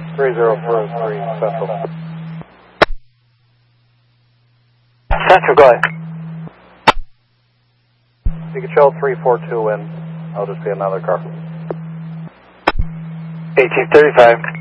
3043 Central. Central, go ahead. You can show 342 in. I'll just be another car. 1835.